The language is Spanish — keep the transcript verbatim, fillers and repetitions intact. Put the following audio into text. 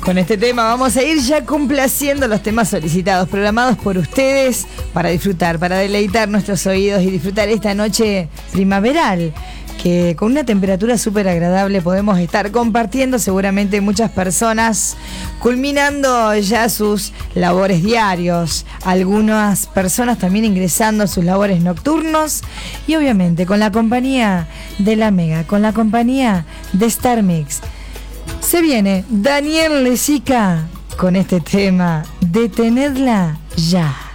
Con este tema vamos a ir ya complaciendo los temas solicitados, programados por ustedes para disfrutar, para deleitar nuestros oídos y disfrutar esta noche primaveral, que con una temperatura súper agradable podemos estar compartiendo seguramente muchas personas, culminando ya sus labores diarios, algunas personas también ingresando a sus labores nocturnos y obviamente con la compañía de la Mega, con la compañía de Star Mix. Se viene Daniel Lezica con este tema, Detenerla Ya.